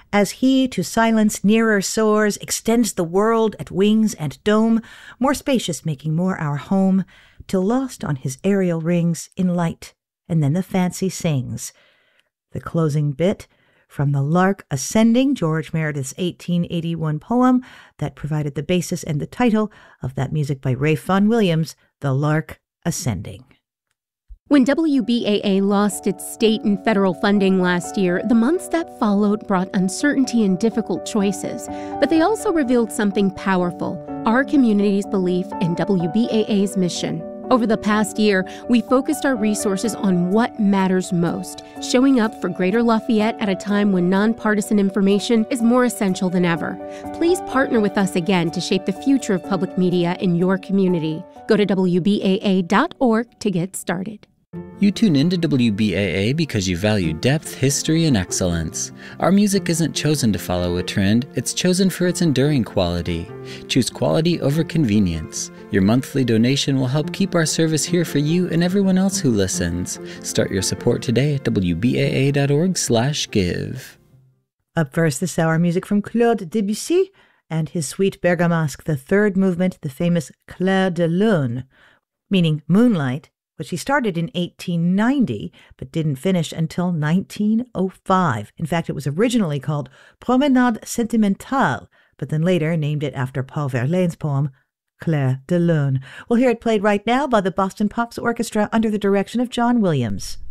As he to silence nearer soars, extends the world at wings and dome, more spacious making more our home, till lost on his aerial rings in light, and then the fancy sings. The closing bit from The Lark Ascending, George Meredith's 1881 poem that provided the basis and the title of that music by Ralph Vaughan Williams, The Lark Ascending. When WBAA lost its state and federal funding last year, the months that followed brought uncertainty and difficult choices. But they also revealed something powerful, our community's belief in WBAA's mission. Over the past year, we focused our resources on what matters most, showing up for Greater Lafayette at a time when nonpartisan information is more essential than ever. Please partner with us again to shape the future of public media in your community. Go to WBAA.org to get started. You tune into WBAA because you value depth, history, and excellence. Our music isn't chosen to follow a trend, it's chosen for its enduring quality. Choose quality over convenience. Your monthly donation will help keep our service here for you and everyone else who listens. Start your support today at WBAA.org/give. Up first this hour, music from Claude Debussy and his suite Bergamasque, the third movement, the famous Clair de Lune, meaning moonlight, which he started in 1890 but didn't finish until 1905. In fact, it was originally called Promenade Sentimentale, but then later named it after Paul Verlaine's poem Clair de Lune. We'll hear it played right now by the Boston Pops Orchestra under the direction of John Williams.